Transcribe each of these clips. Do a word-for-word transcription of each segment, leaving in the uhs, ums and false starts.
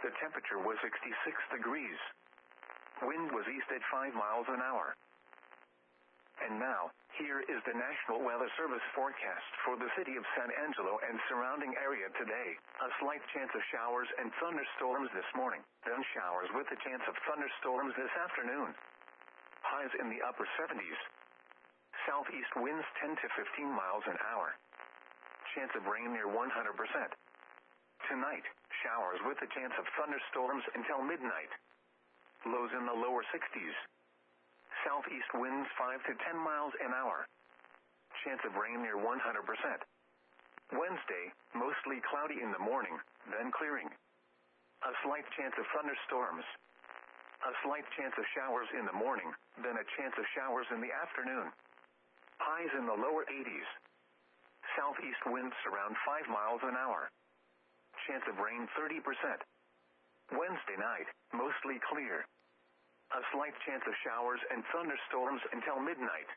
The temperature was sixty-six degrees. Wind was east at five miles an hour. And now, here is the National Weather Service forecast for the city of San Angelo and surrounding area today. A slight chance of showers and thunderstorms this morning, then showers with a chance of thunderstorms this afternoon. Highs in the upper seventies. Southeast winds ten to fifteen miles an hour. Chance of rain near one hundred percent. Tonight, showers with a chance of thunderstorms until midnight. Lows in the lower sixties. Southeast winds five to ten miles an hour. Chance of rain near one hundred percent. Wednesday, mostly cloudy in the morning, then clearing. A slight chance of thunderstorms. A slight chance of showers in the morning, then a chance of showers in the afternoon. Highs in the lower eighties. Southeast winds around five miles an hour. Chance of rain thirty percent. Wednesday night, mostly clear. A slight chance of showers and thunderstorms until midnight.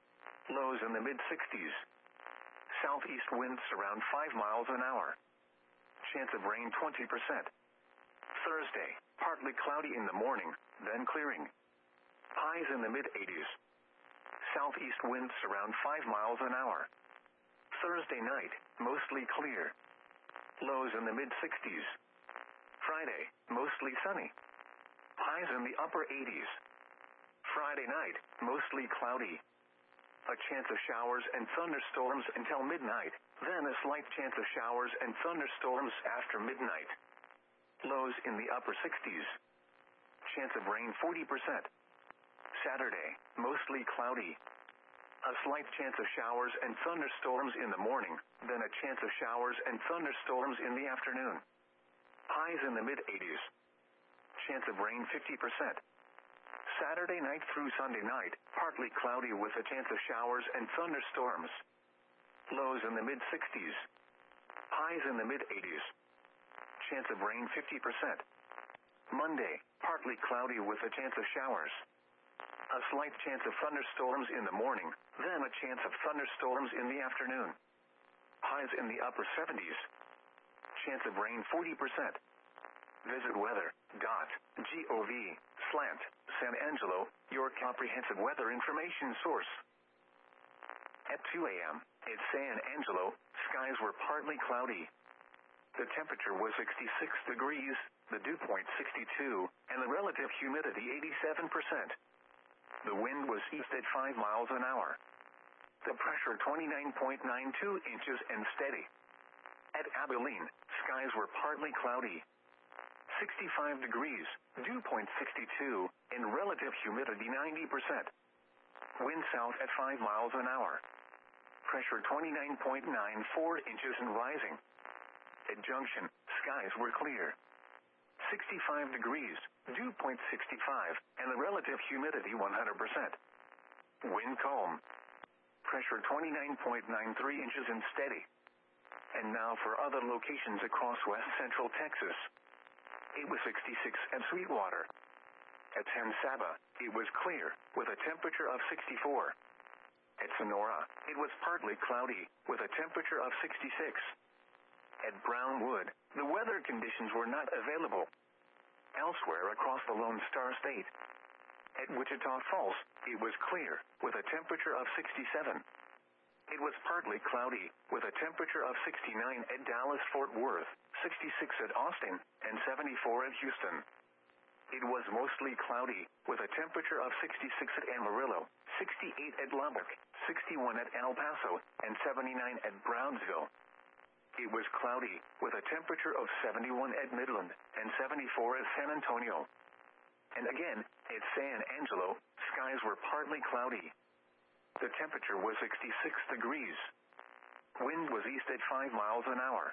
Lows in the mid-sixties. Southeast winds around five miles an hour. Chance of rain twenty percent. Thursday, partly cloudy in the morning, then clearing. Highs in the mid-eighties. Southeast winds around five miles an hour. Thursday night, mostly clear. Lows in the mid-sixties. Friday, mostly sunny. Highs in the upper eighties. Friday night, mostly cloudy. A chance of showers and thunderstorms until midnight, then a slight chance of showers and thunderstorms after midnight. Lows in the upper sixties. Chance of rain forty percent. Saturday, mostly cloudy. A slight chance of showers and thunderstorms in the morning, then a chance of showers and thunderstorms in the afternoon. Highs in the mid-eighties. Chance of rain fifty percent. Saturday night through Sunday night, partly cloudy with a chance of showers and thunderstorms. Lows in the mid-sixties. Highs in the mid-eighties. Chance of rain fifty percent. Monday, partly cloudy with a chance of showers. A slight chance of thunderstorms in the morning, then a chance of thunderstorms in the afternoon. Highs in the upper seventies. Chance of rain forty percent. Visit weather dot gov slant San Angelo, your comprehensive weather information source. At two a.m. at San Angelo, skies were partly cloudy. The temperature was sixty-six degrees, the dew point sixty-two, and the relative humidity eighty-seven percent. The wind was east at five miles an hour. The pressure twenty-nine point nine two inches and steady. At Abilene, skies were partly cloudy. sixty-five degrees, dew point sixty-two, and relative humidity ninety percent. Wind south at five miles an hour. Pressure twenty-nine point nine four inches and rising. At Junction, skies were clear. sixty-five degrees, dew point sixty-five, and the relative humidity one hundred percent. Wind calm. Pressure twenty-nine point nine three inches and steady. And now for other locations across west central Texas. It was sixty-six at Sweetwater. At San Saba, it was clear, with a temperature of sixty-four. At Sonora, it was partly cloudy, with a temperature of sixty-six. At Brownwood, the weather conditions were not available. Elsewhere across the Lone Star State. At Wichita Falls, it was clear, with a temperature of sixty-seven. It was partly cloudy, with a temperature of sixty-nine at Dallas-Fort Worth, sixty-six at Austin, and seventy-four at Houston. It was mostly cloudy, with a temperature of sixty-six at Amarillo, sixty-eight at Lubbock, sixty-one at El Paso, and seventy-nine at Brownsville. It was cloudy, with a temperature of seventy-one at Midland, and seventy-four at San Antonio. And again, at San Angelo, skies were partly cloudy. The temperature was sixty-six degrees. Wind was east at five miles an hour.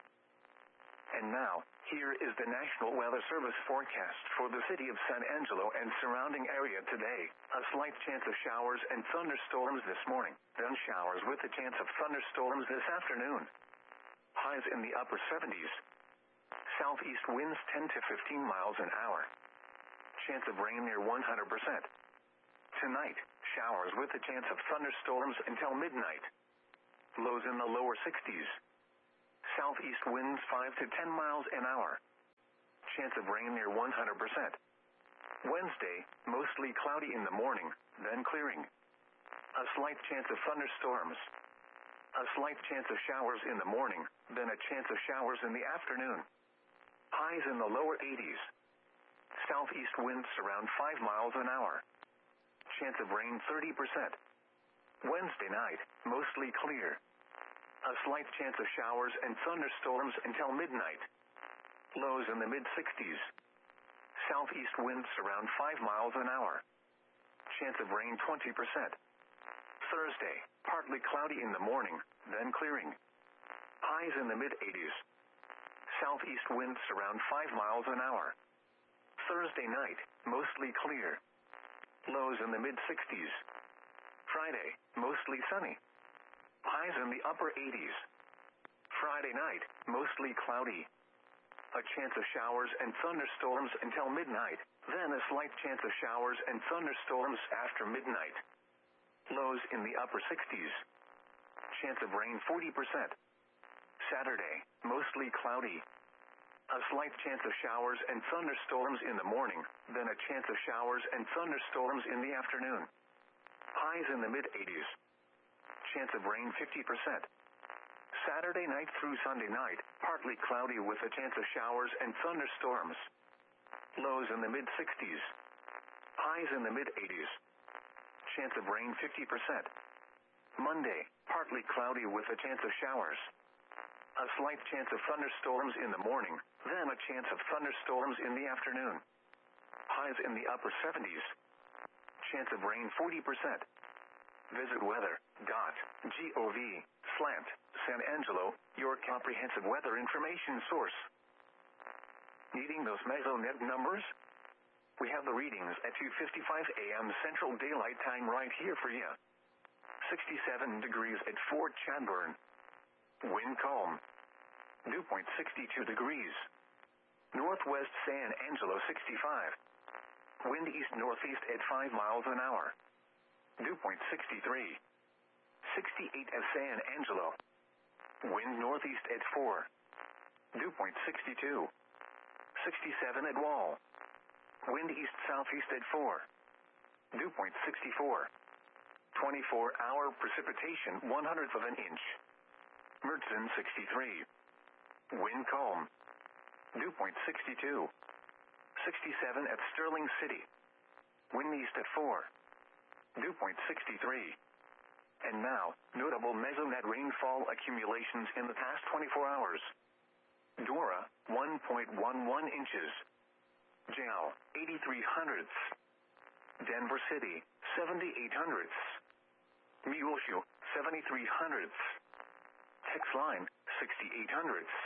And now, here is the National Weather Service forecast for the city of San Angelo and surrounding area today. A slight chance of showers and thunderstorms this morning, then showers with a chance of thunderstorms this afternoon. Highs in the upper seventies. Southeast winds ten to fifteen miles an hour. Chance of rain near one hundred percent. Tonight, showers with a chance of thunderstorms until midnight. Lows in the lower sixties. Southeast winds five to ten miles an hour. chance of rain near one hundred percent. Wednesday, mostly cloudy in the morning, then clearing. A slight chance of thunderstorms. A slight chance of showers in the morning, then a chance of showers in the afternoon. Highs in the lower eighties. Southeast winds around five miles an hour. Chance of rain thirty percent. Wednesday night, mostly clear. A slight chance of showers and thunderstorms until midnight. Lows in the mid-sixties. Southeast winds around five miles an hour. Chance of rain twenty percent. Thursday, partly cloudy in the morning, then clearing. Highs in the mid-eighties. Southeast winds around five miles an hour. Thursday night, mostly clear. Lows in the mid-sixties. Friday, mostly sunny. Highs in the upper eighties. Friday night, mostly cloudy. A chance of showers and thunderstorms until midnight, then a slight chance of showers and thunderstorms after midnight. Lows in the upper sixties. Chance of rain forty percent. Saturday, mostly cloudy. A slight chance of showers and thunderstorms in the morning, then a chance of showers and thunderstorms in the afternoon. Highs in the mid-eighties. Chance of rain fifty percent. Saturday night through Sunday night, partly cloudy with a chance of showers and thunderstorms. Lows in the mid-sixties. Highs in the mid-eighties. Chance of rain fifty percent. Monday, partly cloudy with a chance of showers. A slight chance of thunderstorms in the morning, then a chance of thunderstorms in the afternoon. Highs in the upper seventies. Chance of rain forty percent. Visit weather dot gov slant San Angelo, your comprehensive weather information source. Needing those Mesonet numbers? We have the readings at two fifty-five a m Central Daylight Time right here for you. sixty-seven degrees at Fort Chadbourne. Wind calm. Dew point sixty-two degrees. Northwest San Angelo sixty-five. Wind east-northeast at five miles an hour. Dew point sixty-three. sixty-eight at San Angelo. Wind northeast at four. Dew point sixty-two. sixty-seven at Wall. Wind east-southeast at four. Dew point sixty-four. twenty-four hour precipitation one hundredth of an inch. Mertzen sixty-three. Wind calm. Dew point sixty-two. sixty-seven at Sterling City. Wind east at four. Dew point sixty-three. And now, notable Mesonet rainfall accumulations in the past twenty-four hours. Dora, one point one one inches. Jal, eighty-three hundredths. Denver City, seventy-eight hundredths. Muleshoe, seventy-three hundredths. Texline, sixty-eight hundredths.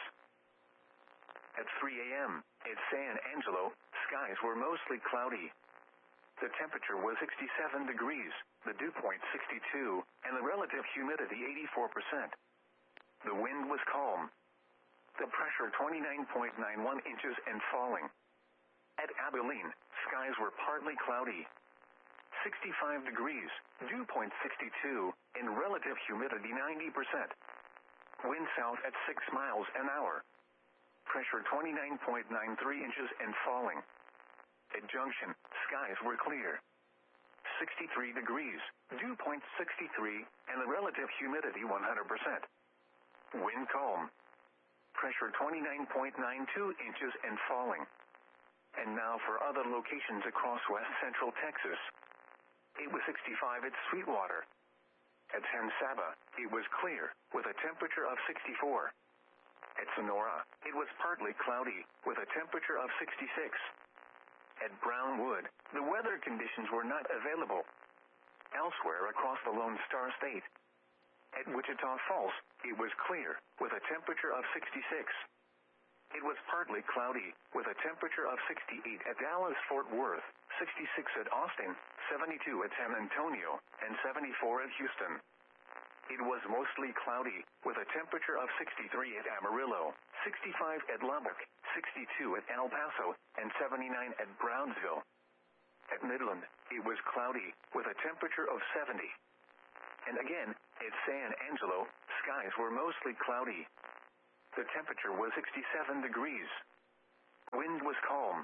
At three a m at San Angelo, skies were mostly cloudy. The temperature was sixty-seven degrees, the dew point sixty-two, and the relative humidity eighty-four percent. The wind was calm. The pressure twenty-nine point nine one inches and falling. At Abilene, skies were partly cloudy. sixty-five degrees, dew point sixty-two, and relative humidity ninety percent. Wind south at six miles an hour. Pressure twenty-nine point nine three inches and falling. At Junction, skies were clear. sixty-three degrees, dew point sixty-three, and the relative humidity one hundred percent. Wind calm. Pressure twenty-nine point nine two inches and falling. And now for other locations across west central Texas. It was sixty-five at Sweetwater. At San Saba, it was clear, with a temperature of sixty-four. At Sonora, it was partly cloudy, with a temperature of sixty-six. At Brownwood, the weather conditions were not available. Elsewhere across the Lone Star State. At Wichita Falls, it was clear, with a temperature of sixty-six. It was partly cloudy, with a temperature of sixty-eight at Dallas-Fort Worth, sixty-six at Austin, seventy-two at San Antonio, and seventy-four at Houston. It was mostly cloudy, with a temperature of sixty-three at Amarillo, sixty-five at Lubbock, sixty-two at El Paso, and seventy-nine at Brownsville. At Midland, it was cloudy, with a temperature of seventy. And again, at San Angelo, skies were mostly cloudy. The temperature was sixty-seven degrees. Wind wind was calm.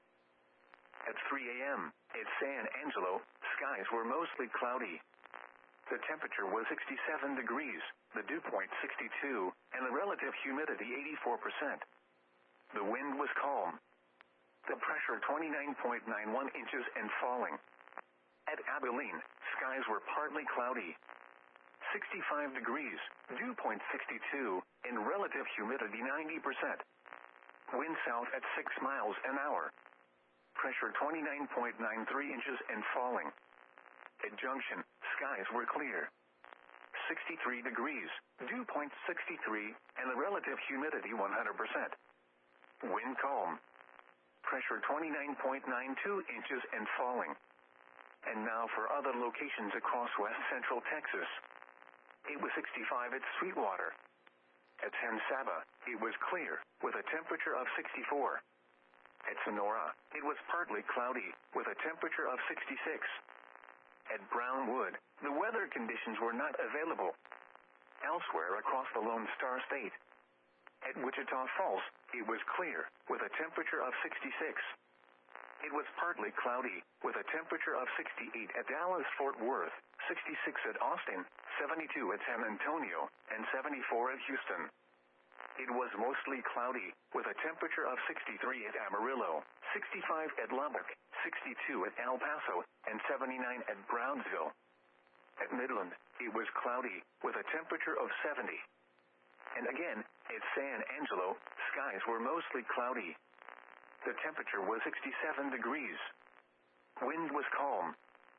At three a.m. at San Angelo, skies were mostly cloudy. The temperature was sixty-seven degrees, the dew point sixty-two, and the relative humidity eighty-four percent. The wind was calm. The pressure twenty-nine point nine one inches and falling. At Abilene, skies were partly cloudy. sixty-five degrees, dew point sixty-two, and relative humidity ninety percent. Wind south at six miles an hour. Pressure twenty-nine point nine three inches and falling. At Junction, skies were clear. sixty-three degrees, dew point sixty-three, and the relative humidity one hundred percent. Wind calm. Pressure twenty-nine point nine two inches and falling. And now for other locations across west central Texas. It was sixty-five at Sweetwater. At San Saba, it was clear, with a temperature of sixty-four. At Sonora, it was partly cloudy, with a temperature of sixty-six. At Brownwood, the weather conditions were not available. Elsewhere across the Lone Star State. At Wichita Falls, it was clear, with a temperature of sixty-six. It was partly cloudy, with a temperature of sixty-eight at Dallas-Fort Worth, sixty-six at Austin, seventy-two at San Antonio, and seventy-four at Houston. It was mostly cloudy, with a temperature of sixty-three at Amarillo, sixty-five at Lubbock, sixty-two at El Paso, and seventy-nine at Brownsville. At Midland, it was cloudy, with a temperature of seventy. And again, at San Angelo, skies were mostly cloudy. The temperature was sixty-seven degrees. Wind was calm.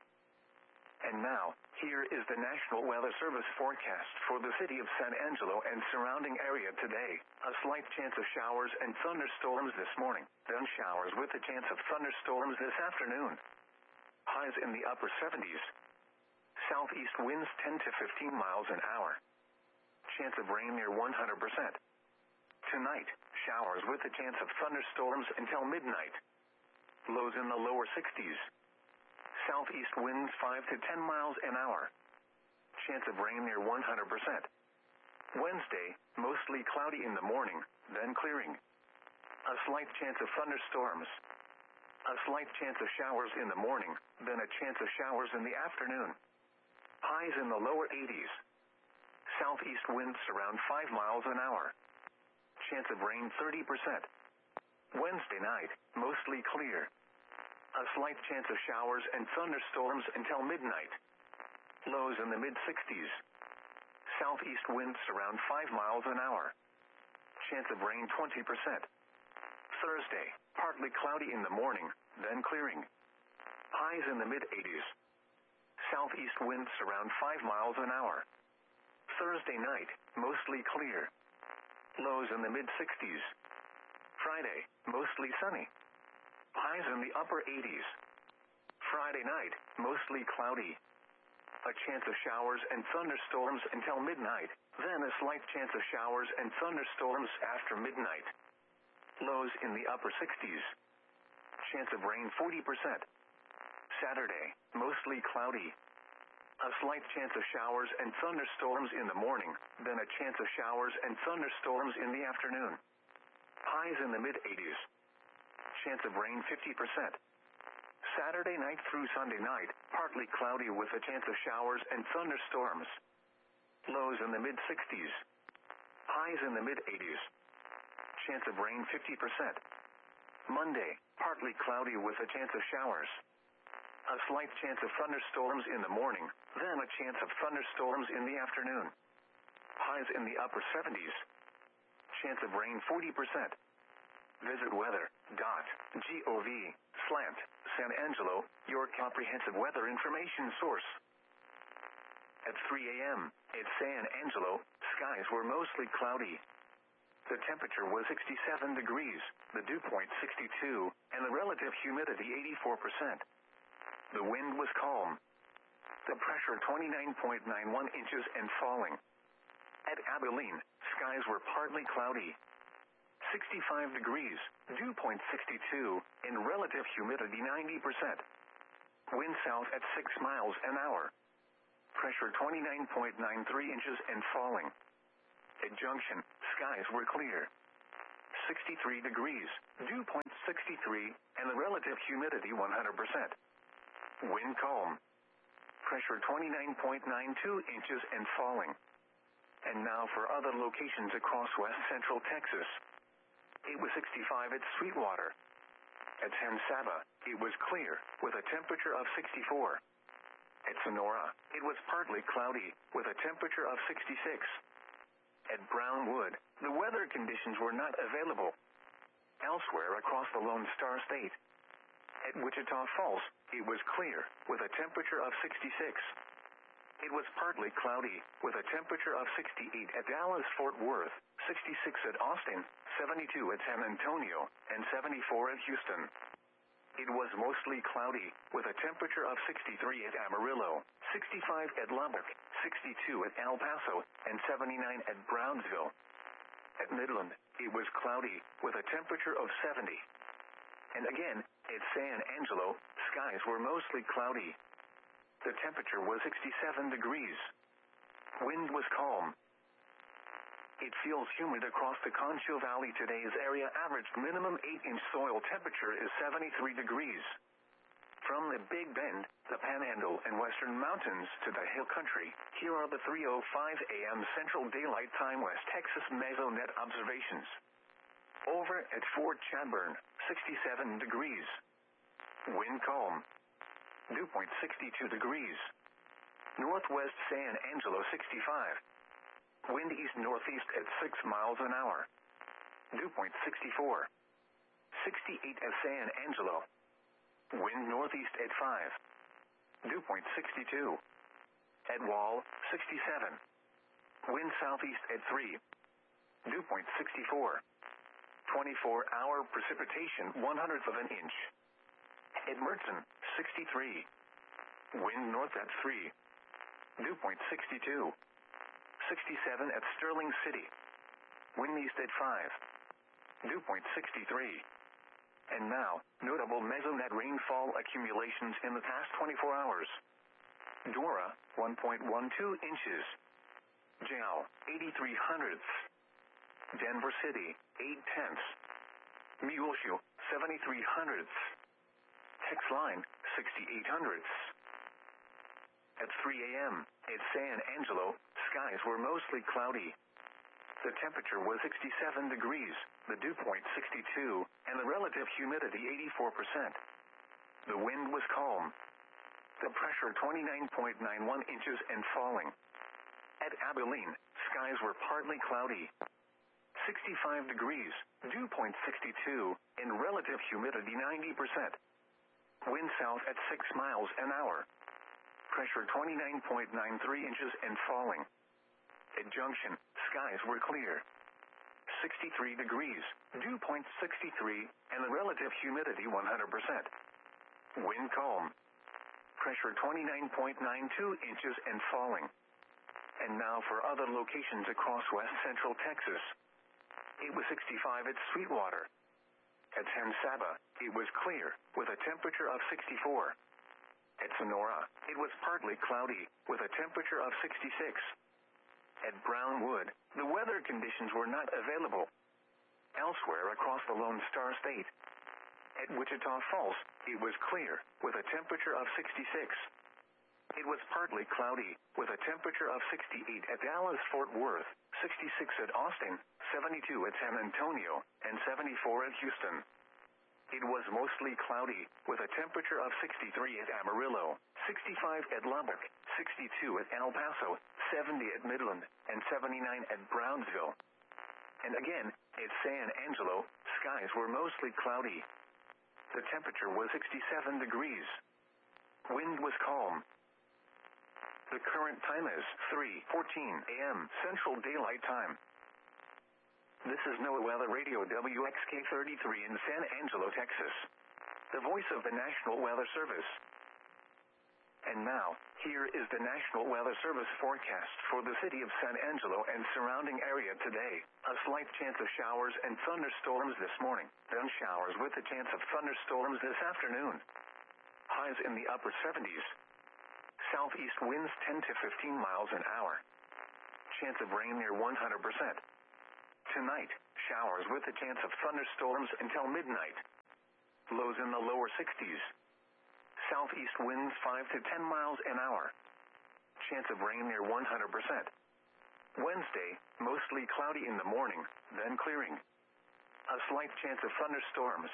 And now, here is the National Weather Service forecast for the city of San Angelo and surrounding area today. A slight chance of showers and thunderstorms this morning, then showers with a chance of thunderstorms this afternoon. Highs in the upper seventies. Southeast winds ten to fifteen miles an hour. Chance of rain near one hundred percent. Tonight, showers with a chance of thunderstorms until midnight. Lows in the lower sixties. Southeast winds five to ten miles an hour. Chance of rain near one hundred percent. Wednesday, mostly cloudy in the morning, then clearing. A slight chance of thunderstorms. A slight chance of showers in the morning, then a chance of showers in the afternoon. Highs in the lower eighties. Southeast winds around five miles an hour. Chance of rain thirty percent. Wednesday night, mostly clear. A slight chance of showers and thunderstorms until midnight. Lows in the mid-sixties. Southeast winds around five miles an hour. Chance of rain twenty percent. Thursday, partly cloudy in the morning, then clearing. Highs in the mid-eighties. Southeast winds around five miles an hour. Thursday night, mostly clear. Lows in the mid-sixties. Friday, mostly sunny. Highs in the upper eighties. Friday night, mostly cloudy. A chance of showers and thunderstorms until midnight, then a slight chance of showers and thunderstorms after midnight. Lows in the upper sixties. Chance of rain forty percent. Saturday, mostly cloudy. A slight chance of showers and thunderstorms in the morning, then a chance of showers and thunderstorms in the afternoon. Highs in the mid-eighties. Chance of rain fifty percent. Saturday night through Sunday night, partly cloudy with a chance of showers and thunderstorms. Lows in the mid-sixties. Highs in the mid-eighties. Chance of rain fifty percent. Monday, partly cloudy with a chance of showers. A slight chance of thunderstorms in the morning, then a chance of thunderstorms in the afternoon. Highs in the upper seventies. Chance of rain forty percent. Visit weather dot gov slash San Angelo, your comprehensive weather information source. At three a.m. at San Angelo, skies were mostly cloudy. The temperature was sixty-seven degrees, the dew point sixty-two, and the relative humidity eighty-four percent. The wind was calm. The pressure twenty-nine point nine one inches and falling. At Abilene, skies were partly cloudy. sixty-five degrees, dew point sixty-two, and relative humidity ninety percent. Wind south at six miles an hour. Pressure twenty-nine point nine three inches and falling. At Junction, skies were clear. sixty-three degrees, dew point sixty-three, and the relative humidity one hundred percent. Wind calm. Pressure twenty-nine point nine two inches and falling. And now for other locations across west central Texas. It was sixty-five at Sweetwater. At San Saba, it was clear, with a temperature of sixty-four. At Sonora, it was partly cloudy, with a temperature of sixty-six. At Brownwood, the weather conditions were not available. Elsewhere across the Lone Star State. At Wichita Falls, it was clear, with a temperature of sixty-six. It was partly cloudy, with a temperature of sixty-eight at Dallas-Fort Worth, sixty-six at Austin, seventy-two at San Antonio, and seventy-four at Houston. It was mostly cloudy, with a temperature of sixty-three at Amarillo, sixty-five at Lubbock, sixty-two at El Paso, and seventy-nine at Brownsville. At Midland, it was cloudy, with a temperature of seventy. And again, at San Angelo, skies were mostly cloudy. The temperature was sixty-seven degrees. Wind was calm. It feels humid across the Concho Valley. Today's area average minimum eight inch soil temperature is seventy-three degrees. From the Big Bend, the Panhandle, and Western Mountains to the Hill Country, here are the three oh five a m Central Daylight Time West Texas Mesonet observations. Over at Fort Chadbourne, sixty-seven degrees. Wind calm. Dew point sixty-two degrees. Northwest San Angelo sixty-five. Wind east-northeast at six miles an hour. Dew point sixty-four. sixty-eight at San Angelo. Wind northeast at five. Dew point sixty-two. At Wall, sixty-seven. Wind southeast at three. Dew point sixty-four. twenty-four hour precipitation one hundredth of an inch. At Mertzen, sixty-three. Wind north at three. Dew point sixty-two. sixty-seven at Sterling City. Wind east at five. Dew point sixty-three. And now, notable Mesonet rainfall accumulations in the past twenty-four hours. Dora, one point one two inches. Jal, eighty-three hundredths. Denver City, eight tenths. Muleshoe, seventy-three hundredths. Texline, sixty-eight hundredths. At three a m, at San Angelo, skies were mostly cloudy. The temperature was sixty-seven degrees, the dew point sixty-two, and the relative humidity eighty-four percent. The wind was calm. The pressure twenty-nine point nine one inches and falling. At Abilene, skies were partly cloudy. sixty-five degrees, dew point sixty-two, and relative humidity ninety percent. Wind south at six miles an hour. Pressure twenty-nine point nine three inches and falling. At Junction, skies were clear. sixty-three degrees, dew point sixty-three, and the relative humidity one hundred percent. Wind calm. Pressure twenty-nine point nine two inches and falling. And now for other locations across west central Texas. It was sixty-five at Sweetwater. At San Saba, it was clear, with a temperature of sixty-four. At Sonora, it was partly cloudy, with a temperature of sixty-six. At Brownwood, the weather conditions were not available. Elsewhere across the Lone Star State. At Wichita Falls, it was clear, with a temperature of sixty-six. It was partly cloudy, with a temperature of sixty-eight at Dallas-Fort Worth, sixty-six at Austin, seventy-two at San Antonio, and seventy-four at Houston. It was mostly cloudy, with a temperature of sixty-three at Amarillo, sixty-five at Lubbock, sixty-two at El Paso, seventy at Midland, and seventy-nine at Brownsville. And again, at San Angelo, skies were mostly cloudy. The temperature was sixty-seven degrees. Wind was calm. The current time is three fourteen a m Central Daylight Time. This is NOAA Weather Radio W X K thirty-three in San Angelo, Texas. The voice of the National Weather Service. And now, here is the National Weather Service forecast for the city of San Angelo and surrounding area today. A slight chance of showers and thunderstorms this morning, then showers with a chance of thunderstorms this afternoon. Highs in the upper seventies. Southeast winds ten to fifteen miles an hour. Chance of rain near one hundred percent. Tonight, showers with a chance of thunderstorms until midnight. Lows in the lower sixties. Southeast winds five to ten miles an hour. Chance of rain near one hundred percent. Wednesday, mostly cloudy in the morning, then clearing. A slight chance of thunderstorms.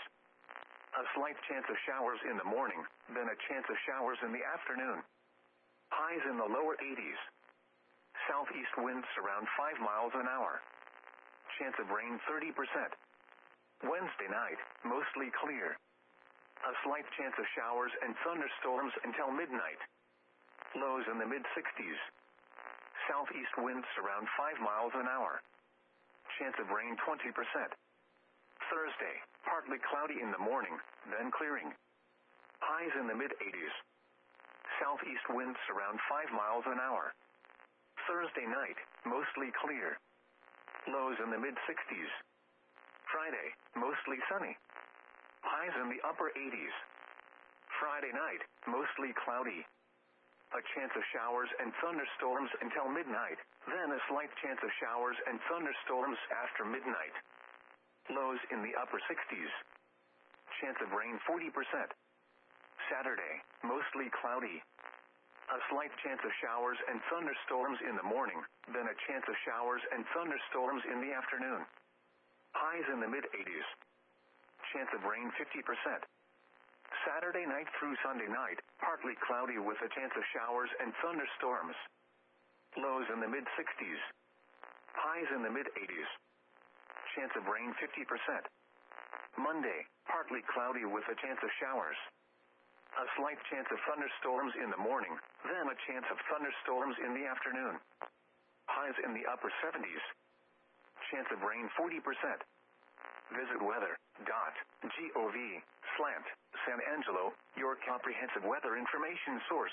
A slight chance of showers in the morning, then a chance of showers in the afternoon. Highs in the lower eighties. Southeast winds around five miles an hour. Chance of rain thirty percent. Wednesday night, mostly clear. A slight chance of showers and thunderstorms until midnight. Lows in the mid-sixties. Southeast winds around five miles an hour. Chance of rain twenty percent. Thursday, partly cloudy in the morning, then clearing. Highs in the mid-eighties. Southeast winds around five miles an hour. Thursday night, mostly clear. Lows in the mid-sixties. Friday, mostly sunny. Highs in the upper eighties. Friday night, mostly cloudy. A chance of showers and thunderstorms until midnight, then a slight chance of showers and thunderstorms after midnight. Lows in the upper sixties. Chance of rain forty percent. Saturday, mostly cloudy. A slight chance of showers and thunderstorms in the morning, then a chance of showers and thunderstorms in the afternoon. Highs in the mid-eighties. Chance of rain fifty percent. Saturday night through Sunday night, partly cloudy with a chance of showers and thunderstorms. Lows in the mid-sixties. Highs in the mid-eighties. Chance of rain fifty percent. Monday, partly cloudy with a chance of showers. A slight chance of thunderstorms in the morning, then a chance of thunderstorms in the afternoon. Highs in the upper seventies. Chance of rain forty percent. Visit weather dot gov slash San Angelo, your comprehensive weather information source.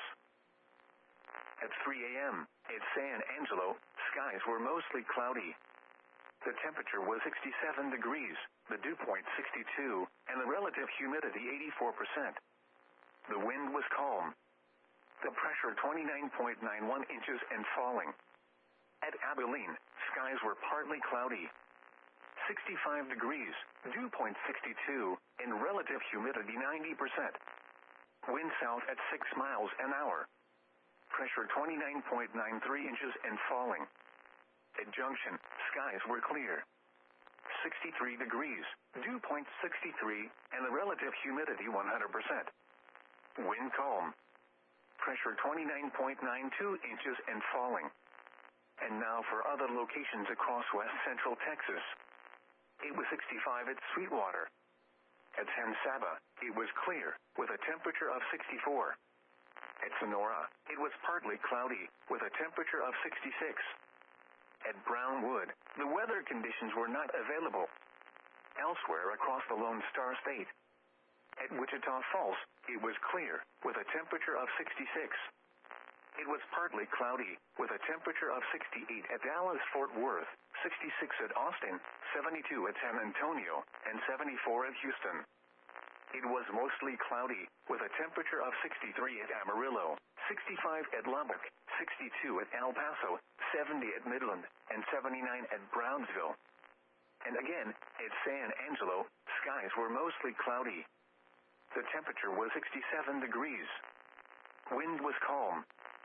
At three a.m. at San Angelo, skies were mostly cloudy. The temperature was sixty-seven degrees, the dew point sixty-two, and the relative humidity eighty-four percent. The wind was calm. The pressure twenty-nine point nine one inches and falling. At Abilene, skies were partly cloudy. sixty-five degrees, dew point sixty-two, and relative humidity ninety percent. Wind south at six miles an hour. Pressure twenty-nine point nine three inches and falling. At Junction, skies were clear. sixty-three degrees, dew point sixty-three, and the relative humidity one hundred percent. Wind calm. Pressure twenty-nine point nine two inches and falling. And now for other locations across west central Texas. It was sixty-five at Sweetwater. At San Saba, it was clear, with a temperature of sixty-four. At Sonora, it was partly cloudy, with a temperature of sixty-six. At Brownwood, the weather conditions were not available. Elsewhere across the Lone Star State. At Wichita Falls, it was clear, with a temperature of sixty-six. It was partly cloudy, with a temperature of sixty-eight at Dallas-Fort Worth, sixty-six at Austin, seventy-two at San Antonio, and seventy-four at Houston. It was mostly cloudy, with a temperature of sixty-three at Amarillo, sixty-five at Lubbock, sixty-two at El Paso, seventy at Midland, and seventy-nine at Brownsville. And again, at San Angelo, skies were mostly cloudy. The temperature was sixty-seven degrees. Wind was calm.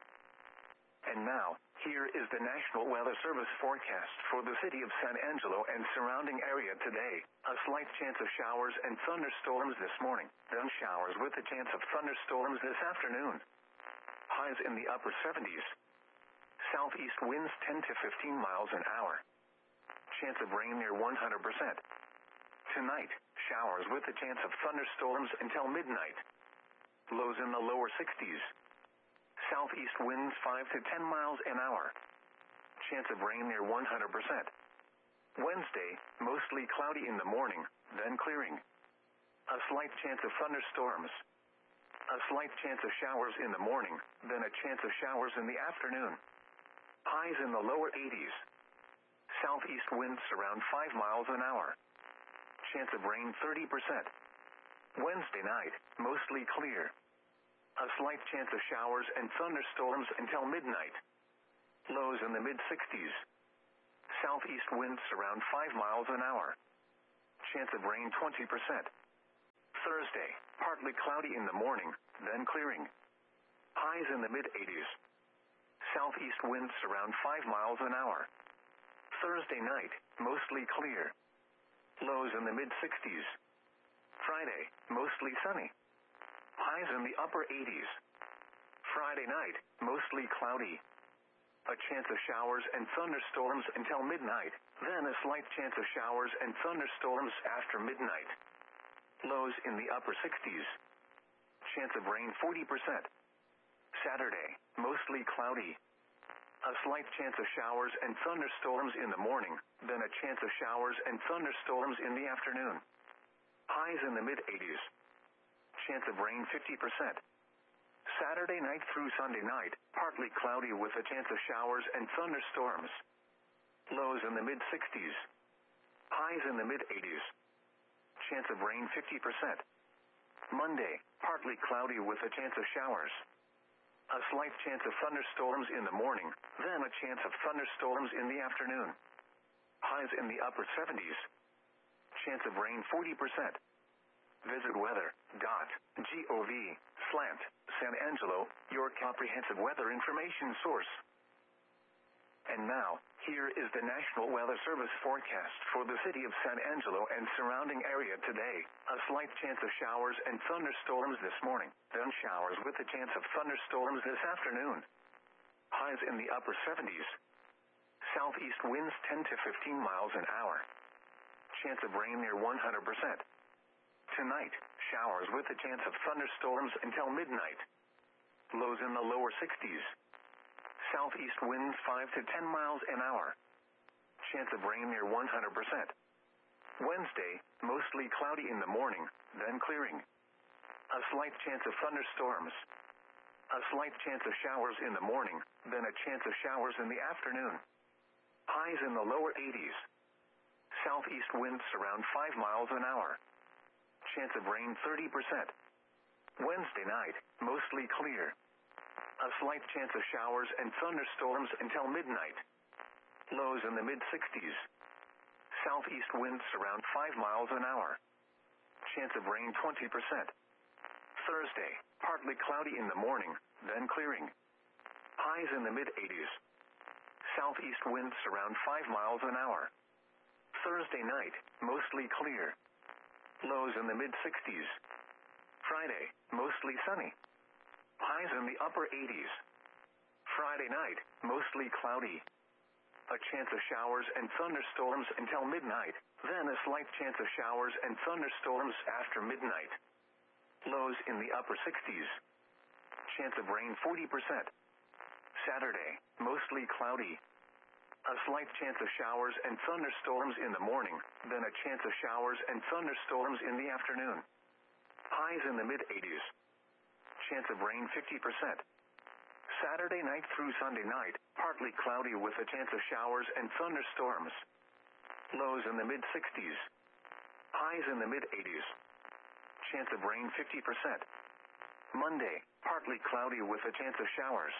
And now, here is the National Weather Service forecast for the city of San Angelo and surrounding area today. A slight chance of showers and thunderstorms this morning, then showers with a chance of thunderstorms this afternoon. Highs in the upper seventies. Southeast winds ten to fifteen miles an hour. Chance of rain near one hundred percent. Tonight, showers with a chance of thunderstorms until midnight. Lows in the lower sixties. Southeast winds five to ten miles an hour. Chance of rain near one hundred percent. Wednesday, mostly cloudy in the morning, then clearing. A slight chance of thunderstorms. A slight chance of showers in the morning, then a chance of showers in the afternoon. Highs in the lower eighties. Southeast winds around five miles an hour. Chance of rain thirty percent. Wednesday night, mostly clear. A slight chance of showers and thunderstorms until midnight. Lows in the mid-sixties. Southeast winds around five miles an hour. Chance of rain twenty percent. Thursday, partly cloudy in the morning, then clearing. Highs in the mid-eighties. Southeast winds around five miles an hour. Thursday night, mostly clear. Lows in the mid-sixties. Friday, mostly sunny. Highs in the upper eighties. Friday night, mostly cloudy. A chance of showers and thunderstorms until midnight, then a slight chance of showers and thunderstorms after midnight. Lows in the upper sixties. Chance of rain forty percent. Saturday, mostly cloudy. A slight chance of showers and thunderstorms in the morning, then a chance of showers and thunderstorms in the afternoon. Highs in the mid-eighties. Chance of rain fifty percent. Saturday night through Sunday night, partly cloudy with a chance of showers and thunderstorms. Lows in the mid-sixties. Highs in the mid-eighties. Chance of rain fifty percent. Monday, partly cloudy with a chance of showers. A slight chance of thunderstorms in the morning, then a chance of thunderstorms in the afternoon. Highs in the upper seventies. Chance of rain forty percent. Visit weather dot gov slant San Angelo, your comprehensive weather information source. And now, here is the National Weather Service forecast for the city of San Angelo and surrounding area today. A slight chance of showers and thunderstorms this morning, then showers with a chance of thunderstorms this afternoon. Highs in the upper seventies. Southeast winds ten to fifteen miles an hour. Chance of rain near one hundred percent. Tonight, showers with a chance of thunderstorms until midnight. Lows in the lower sixties. Southeast winds five to ten miles an hour. Chance of rain near one hundred percent. Wednesday, mostly cloudy in the morning, then clearing. A slight chance of thunderstorms. A slight chance of showers in the morning, then a chance of showers in the afternoon. Highs in the lower eighties. Southeast winds around five miles an hour. Chance of rain thirty percent. Wednesday night, mostly clear. A slight chance of showers and thunderstorms until midnight. Lows in the mid-sixties. Southeast winds around five miles an hour. Chance of rain twenty percent. Thursday, partly cloudy in the morning, then clearing. Highs in the mid-eighties. Southeast winds around five miles an hour. Thursday night, mostly clear. Lows in the mid-sixties. Friday, mostly sunny. Highs in the upper eighties. Friday night, mostly cloudy. A chance of showers and thunderstorms until midnight, then a slight chance of showers and thunderstorms after midnight. Lows in the upper sixties. Chance of rain forty percent. Saturday, mostly cloudy. A slight chance of showers and thunderstorms in the morning, then a chance of showers and thunderstorms in the afternoon. Highs in the mid-eighties. Chance of rain fifty percent. Saturday night through Sunday night, partly cloudy with a chance of showers and thunderstorms. Lows in the mid-sixties. Highs in the mid-eighties. Chance of rain fifty percent. Monday, partly cloudy with a chance of showers.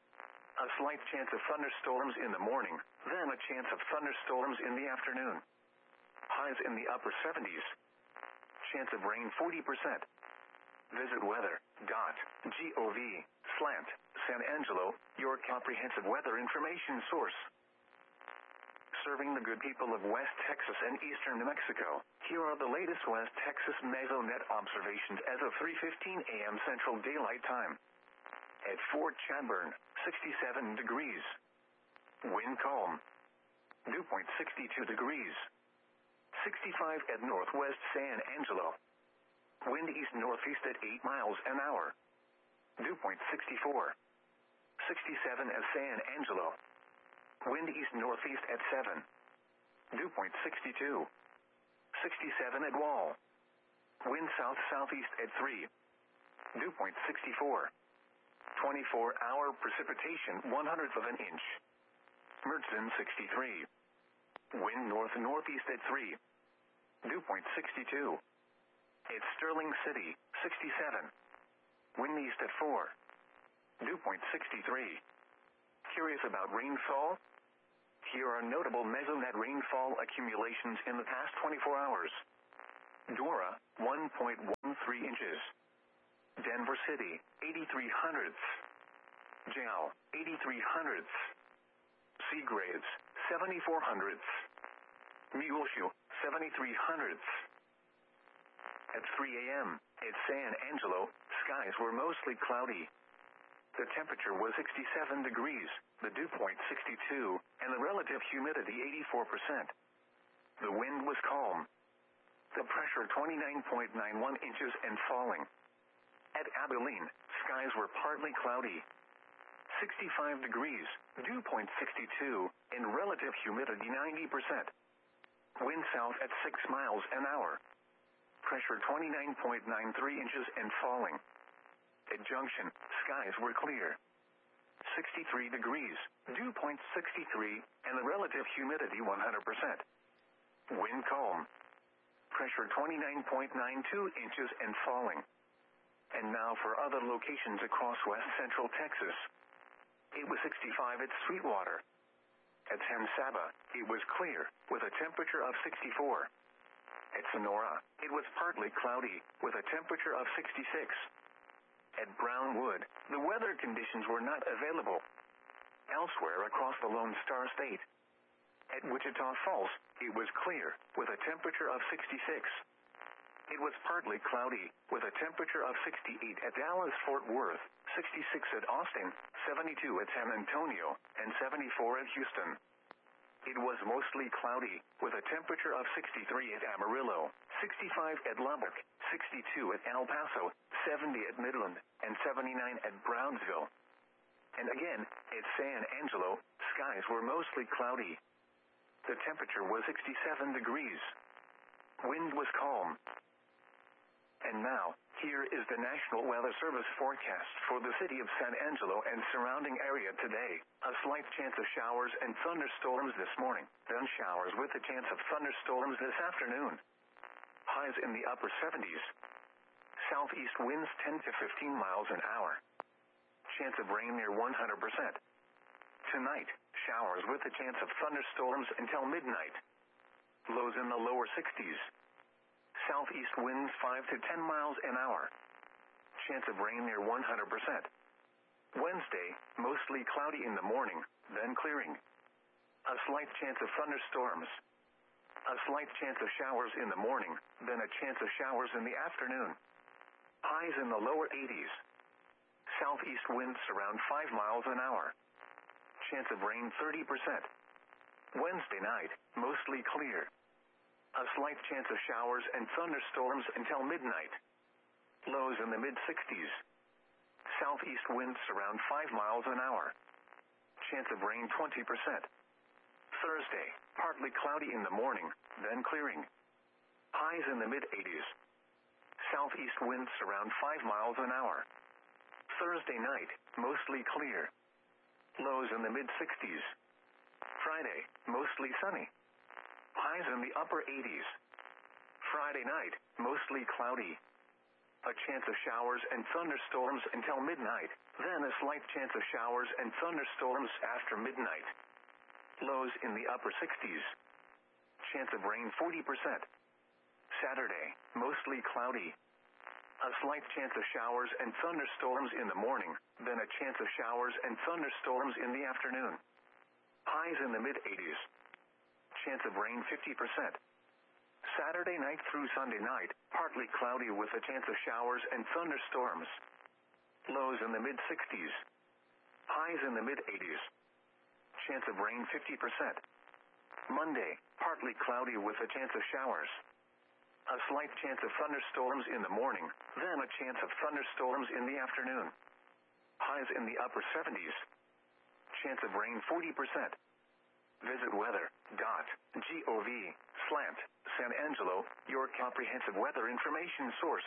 A slight chance of thunderstorms in the morning, then a chance of thunderstorms in the afternoon. Highs in the upper seventies. Chance of rain forty percent. Visit weather dot gov slant San Angelo, your comprehensive weather information source. Serving the good people of West Texas and eastern New Mexico, here are the latest West Texas Mesonet observations as of three fifteen a m Central Daylight Time. At Fort Chadbourne, sixty-seven degrees. Wind calm. Dew point sixty-two degrees. sixty-five at Northwest San Angelo. Wind east-northeast at eight miles an hour. Dew point sixty-four. sixty-seven at San Angelo. Wind east-northeast at seven. Dew point sixty-two. sixty-seven at Wall. Wind south-southeast at three. Dew point sixty-four. twenty-four hour precipitation one hundredth of an inch. Mertzon sixty-three. Wind north-northeast at three. Dew point sixty-two. At Sterling City, sixty-seven. Wind east at four. Dew point sixty-three. Curious about rainfall? Here are notable Mesonet rainfall accumulations in the past twenty-four hours. Dora, one point one three inches. Denver City, eighty-three hundredths. Jal, eighty-three hundredths. Seagraves, seventy-four hundredths. Muleshoe, seventy-three hundredths. At three a.m., at San Angelo, skies were mostly cloudy. The temperature was sixty-seven degrees, the dew point sixty-two, and the relative humidity eighty-four percent. The wind was calm. The pressure twenty-nine point nine one inches and falling. At Abilene, skies were partly cloudy. sixty-five degrees, dew point sixty-two, and relative humidity ninety percent. Wind south at six miles an hour. Pressure twenty-nine point nine three inches and falling. At Junction, skies were clear. sixty-three degrees, dew point sixty-three, and the relative humidity one hundred percent. Wind calm. Pressure twenty-nine point nine two inches and falling. And now for other locations across west central Texas. It was sixty-five at Sweetwater. At San Saba, it was clear, with a temperature of sixty-four. At Sonora, it was partly cloudy, with a temperature of sixty-six. At Brownwood, the weather conditions were not available. Elsewhere across the Lone Star State. At Wichita Falls, it was clear, with a temperature of sixty-six. It was partly cloudy, with a temperature of sixty-eight at Dallas-Fort Worth, sixty-six at Austin, seventy-two at San Antonio, and seventy-four at Houston. It was mostly cloudy, with a temperature of sixty-three at Amarillo, sixty-five at Lubbock, sixty-two at El Paso, seventy at Midland, and seventy-nine at Brownsville. And again, at San Angelo, skies were mostly cloudy. The temperature was sixty-seven degrees. Wind was calm. And now, here is the National Weather Service forecast for the city of San Angelo and surrounding area today. A slight chance of showers and thunderstorms this morning, then showers with a chance of thunderstorms this afternoon. Highs in the upper seventies. Southeast winds ten to fifteen miles an hour. Chance of rain near one hundred percent. Tonight, showers with a chance of thunderstorms until midnight. Lows in the lower sixties. Southeast winds five to ten miles an hour. Chance of rain near one hundred percent. Wednesday, mostly cloudy in the morning, then clearing. A slight chance of thunderstorms. A slight chance of showers in the morning, then a chance of showers in the afternoon. Highs in the lower eighties. Southeast winds around five miles an hour. Chance of rain thirty percent. Wednesday night, mostly clear. A slight chance of showers and thunderstorms until midnight. Lows in the mid-sixties. Southeast winds around five miles an hour. Chance of rain twenty percent. Thursday, partly cloudy in the morning, then clearing. Highs in the mid-eighties. Southeast winds around five miles an hour. Thursday night, mostly clear. Lows in the mid-sixties. Friday, mostly sunny. Highs in the upper eighties. Friday night, mostly cloudy. A chance of showers and thunderstorms until midnight, then a slight chance of showers and thunderstorms after midnight. Lows in the upper sixties. Chance of rain forty percent. Saturday, mostly cloudy. A slight chance of showers and thunderstorms in the morning, then a chance of showers and thunderstorms in the afternoon. Highs in the mid-eighties. Chance of rain fifty percent. Saturday night through Sunday night, partly cloudy with a chance of showers and thunderstorms. Lows in the mid-sixties. Highs in the mid-eighties. Chance of rain fifty percent. Monday, partly cloudy with a chance of showers. A slight chance of thunderstorms in the morning, then a chance of thunderstorms in the afternoon. Highs in the upper seventies. Chance of rain forty percent. Visit weather dot gov slash San Angelo, your comprehensive weather information source.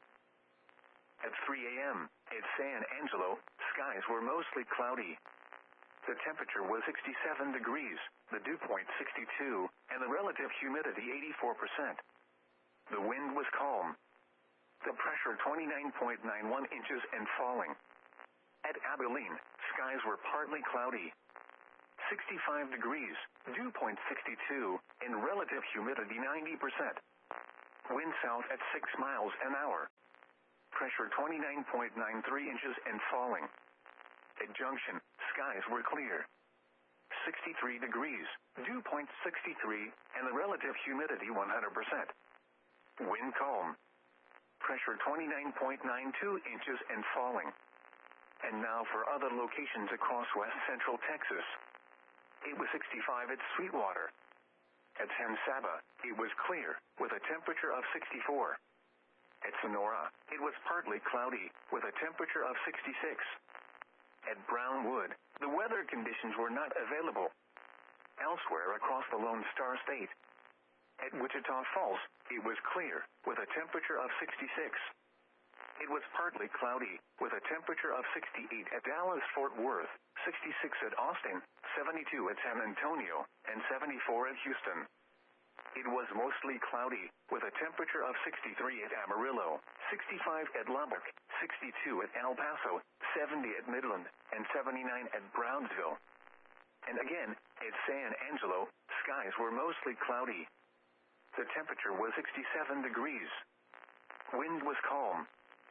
At three a.m., at San Angelo, skies were mostly cloudy. The temperature was sixty-seven degrees, the dew point sixty-two, and the relative humidity eighty-four percent. The wind was calm. The pressure twenty-nine point nine one inches and falling. At Abilene, skies were partly cloudy. sixty-five degrees, dew point sixty-two, and relative humidity ninety percent. Wind south at six miles an hour. Pressure twenty-nine point nine three inches and falling. At Junction, skies were clear. sixty-three degrees, dew point sixty-three, and the relative humidity one hundred percent. Wind calm. Pressure twenty-nine point nine two inches and falling. And now for other locations across west central Texas. It was sixty-five at Sweetwater. At San Saba, it was clear, with a temperature of sixty-four. At Sonora, it was partly cloudy, with a temperature of sixty-six. At Brownwood, the weather conditions were not available. Elsewhere across the Lone Star State. At Wichita Falls, it was clear, with a temperature of sixty-six. It was partly cloudy, with a temperature of sixty-eight at Dallas-Fort Worth, sixty-six at Austin, seventy-two at San Antonio, and seventy-four at Houston. It was mostly cloudy, with a temperature of sixty-three at Amarillo, sixty-five at Lubbock, sixty-two at El Paso, seventy at Midland, and seventy-nine at Brownsville. And again, at San Angelo, skies were mostly cloudy. The temperature was sixty-seven degrees. Wind was calm.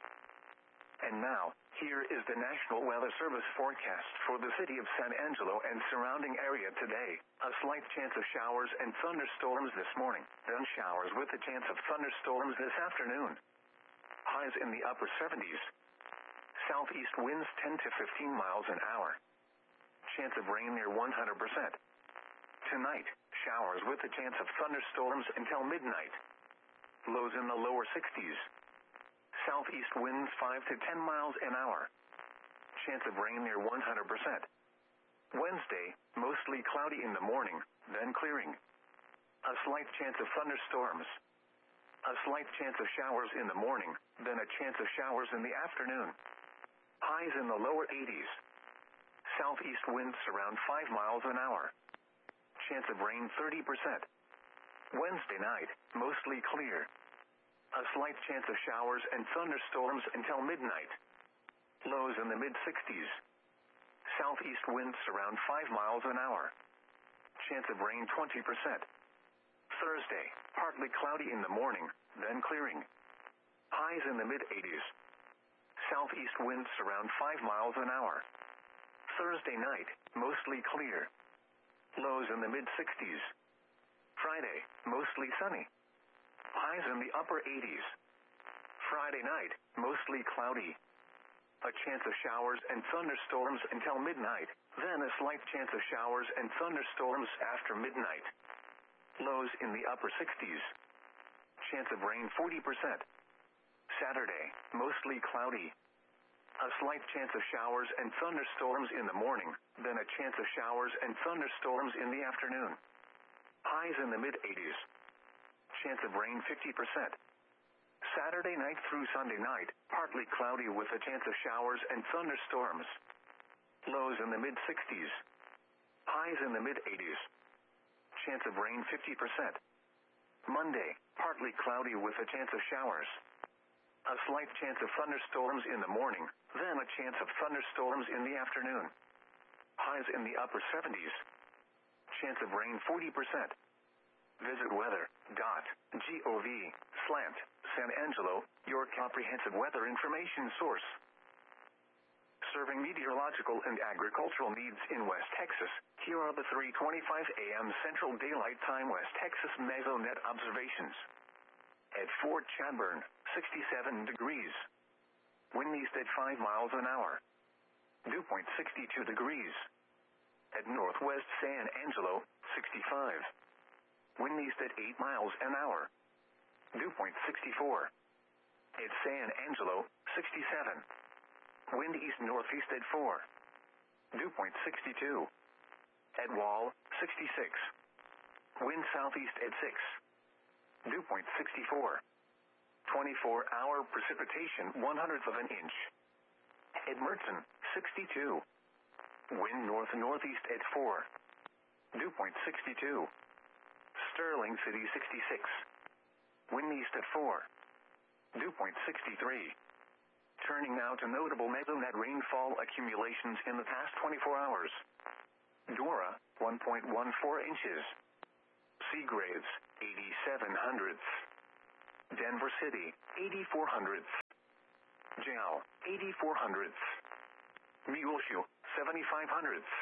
And now, here is the National Weather Service forecast for the city of San Angelo and surrounding area today. A slight chance of showers and thunderstorms this morning, then showers with a chance of thunderstorms this afternoon. Highs in the upper seventies. Southeast winds ten to fifteen miles an hour. Chance of rain near one hundred percent. Tonight, showers with a chance of thunderstorms until midnight. Lows in the lower sixties. Southeast winds five to ten miles an hour. Chance of rain near one hundred percent. Wednesday, mostly cloudy in the morning, then clearing. A slight chance of thunderstorms. A slight chance of showers in the morning, then a chance of showers in the afternoon. Highs in the lower eighties. Southeast winds around five miles an hour. Chance of rain thirty percent. Wednesday night, mostly clear. A slight chance of showers and thunderstorms until midnight. Lows in the mid-sixties. Southeast winds around five miles an hour. Chance of rain twenty percent. Thursday, partly cloudy in the morning, then clearing. Highs in the mid-eighties. Southeast winds around five miles an hour. Thursday night, mostly clear. Lows in the mid-sixties. Friday, mostly sunny. Highs in the upper eighties. Friday night, mostly cloudy. A chance of showers and thunderstorms until midnight, then a slight chance of showers and thunderstorms after midnight. Lows in the upper sixties. Chance of rain forty percent. Saturday, mostly cloudy. A slight chance of showers and thunderstorms in the morning, then a chance of showers and thunderstorms in the afternoon. Highs in the mid-eighties. Chance of rain fifty percent. Saturday night through Sunday night, partly cloudy with a chance of showers and thunderstorms. Lows in the mid-sixties. Highs in the mid-eighties. Chance of rain fifty percent. Monday, partly cloudy with a chance of showers. A slight chance of thunderstorms in the morning, then a chance of thunderstorms in the afternoon. Highs in the upper seventies. Chance of rain forty percent. Visit weather dot gov slash San Angelo, your comprehensive weather information source. Serving meteorological and agricultural needs in West Texas, here are the three twenty-five a m Central Daylight Time West Texas Mesonet observations. At Fort Chadbourne, sixty-seven degrees. Wind east at five miles an hour. Dew point sixty-two degrees. At Northwest San Angelo, sixty-five. Wind east at eight miles an hour. Dew point sixty-four. At San Angelo, sixty-seven. Wind east-northeast at four. Dew point sixty-two. At Wall, sixty-six. Wind southeast at six. Dew point sixty-four. twenty-four hour precipitation one hundredth of an inch. At Mertzen, sixty-two. Wind north-northeast at four. Dew point sixty-two. Sterling City, sixty-six. Wind east at four. Dew point sixty-three. Turning now to notable mesonet rainfall accumulations in the past twenty-four hours. Dora, one point one four inches. Seagraves, eighty-seven hundredths. Denver City, eighty-four hundredths. Jiao, eighty-four hundredths. Muleshoe, seventy-five hundredths.